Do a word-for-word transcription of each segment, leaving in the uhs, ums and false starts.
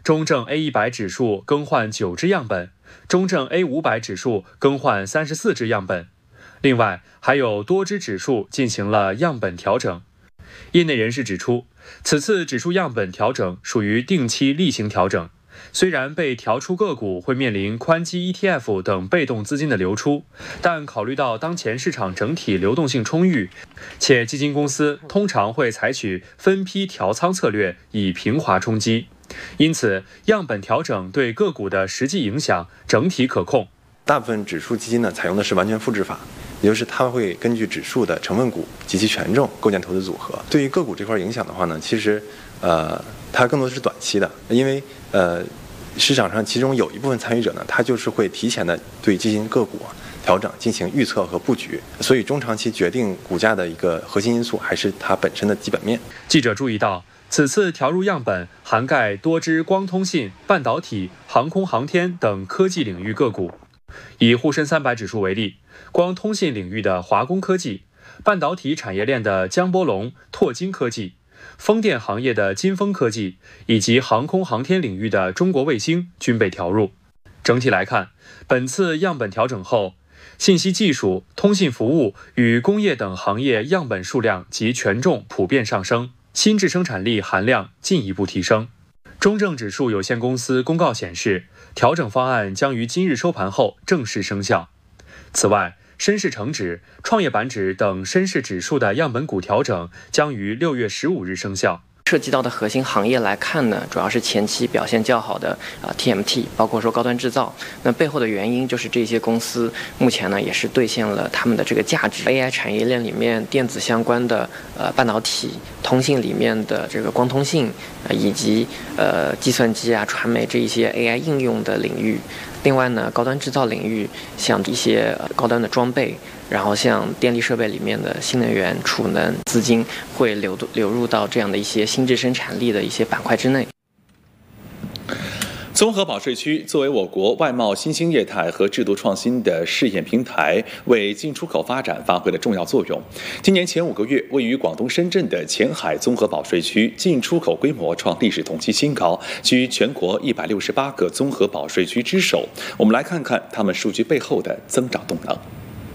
中证 A 一百 指数更换九只样本，中证 A 五百 指数更换三十四只样本。另外，还有多只指数进行了样本调整。业内人士指出，此次指数样本调整属于定期例行调整。虽然被调出个股会面临宽基 E T F 等被动资金的流出，但考虑到当前市场整体流动性充裕，且基金公司通常会采取分批调仓策略以平滑冲击，因此样本调整对个股的实际影响整体可控。 大部分指数基金呢采用的是完全复制法，也就是它会根据指数的成分股及其权重构建投资组合。对于个股这块影响的话呢，其实呃它更多的是短期的，因为呃，市场上其中有一部分参与者呢，他就是会提前的对基金个股调整进行预测和布局，所以中长期决定股价的一个核心因素还是它本身的基本面。 记者注意到，此次调入样本涵盖多只光通信、半导体、航空航天等科技领域个股。以沪深三百指数为例，光通信领域的华工科技、半导体产业链的江波龙、拓晶科技、风电行业的金风科技以及航空航天领域的中国卫星均被调入。整体来看，本次样本调整后，信息技术、通信服务与工业等行业样本数量及权重普遍上升，新质生产力含量进一步提升。中证指数有限公司公告显示，调整方案将于今日收盘后正式生效。此外，深市成指、创业板指等深市指数的样本股调整将于六月十五日生效。 涉及到的核心行业来看呢，主要是前期表现较好的啊、呃、T M T， 包括说高端制造。那背后的原因就是这些公司目前呢也是兑现了他们的这个价值。A I 产业链里面电子相关的呃半导体、通信里面的这个光通信，呃、以及呃计算机啊、传媒这一些 A I 应用的领域。另外呢，高端制造领域像一些高端的装备，然后像电力设备里面的新能源、储能资金会流流入到这样的一些新质生产力的一些板块之内。 综合保税区作为我国外贸新兴业态和制度创新的试验平台，为进出口发展发挥了重要作用。今年前五个月，位于广东深圳的前海综合保税区进出口规模创历史同期新高，居全国一百六十八个综合保税区之首。我们来看看他们数据背后的增长动能。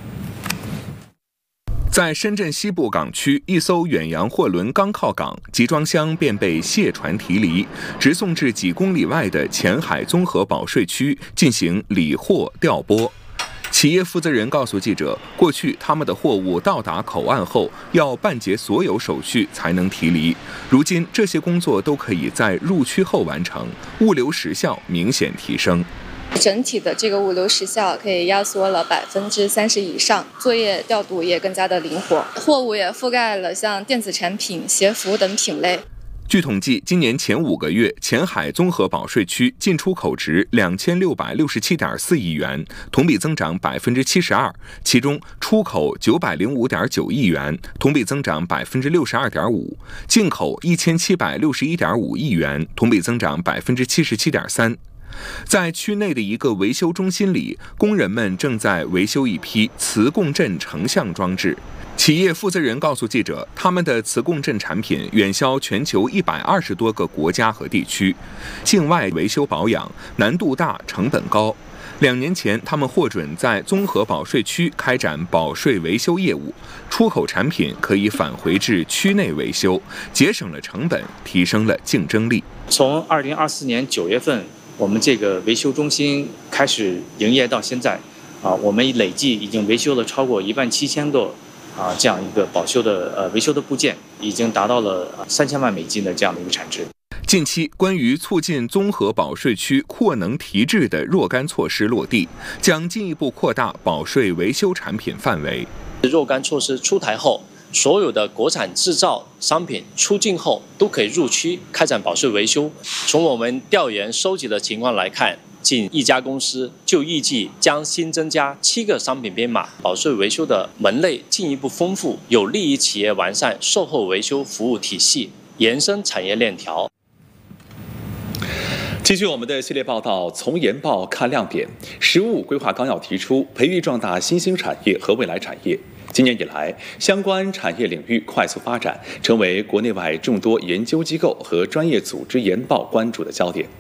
在深圳西部港区，一艘远洋货轮刚靠港，集装箱便被卸船提离，直送至几公里外的前海综合保税区进行理货调拨。企业负责人告诉记者，过去他们的货物到达口岸后要办结所有手续才能提离，如今这些工作都可以在入区后完成，物流时效明显提升。 整体的这个物流时效可以压缩了百分之三十以上，作业调度也更加的灵活，货物也覆盖了像电子产品、鞋服等品类。 据统计，今年前五个月，前海综合保税区进出口值两千六百六十七点四亿元，同比增长百分之七十二，其中出口九百零五点九亿元，同比增长百分之六十二点五，进口一千七百六十一点五亿元，同比增长百分之七十七点三。在区内的一个维修中心里，工人们正在维修一批磁共振成像装置。企业负责人告诉记者，他们的磁共振产品远销全球一百二十多个国家和地区，境外维修保养难度大，成本高。两年前，他们获准在综合保税区开展保税维修业务，出口产品可以返回至区内维修，节省了成本，提升了竞争力。 从二零二四年九月份。我们这个维修中心开始营业到现在，啊，我们累计已经维修了超过一万七千个啊这样一个保修的呃维修的部件，已经达到了三千万美金的这样的一个产值。 近期，关于促进综合保税区扩能提质的若干措施落地，将进一步扩大保税维修产品范围。 若干措施出台后，所有的国产制造商品出境后都可以入区开展保税维修。从我们调研收集的情况来看，近一家公司就预计将新增加七个商品编码，保税维修的门类进一步丰富，有利于企业完善售后维修服务体系，延伸产业链条。 继续我们的系列报道，从研报看亮点。“十五”规划纲要提出，培育壮大新兴产业和未来产业。今年以来，相关产业领域快速发展，成为国内外众多研究机构和专业组织研报关注的焦点。